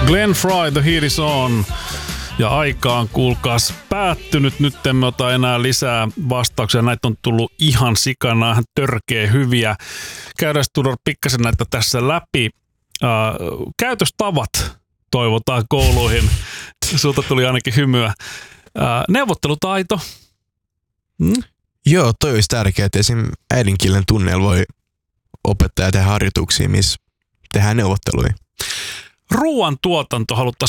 Glenn Frey, The Heat is On. Ja aika on, kuulkaas, päättynyt. Nyt emme ota enää lisää vastauksia. Näitä on tullut ihan sikana, ihan törkeä hyviä. Käydään Tudor pikkasen näitä tässä läpi. Käytöstavat toivotaan kouluihin. Sulta tuli ainakin hymyä. Neuvottelutaito. Joo, toi olisi tärkeää, että esim. Äidinkielen tunneilla voi opettaja tehdä harjoituksia, missä tehdään neuvotteluja. Ruoan tuotanto haluttaisiin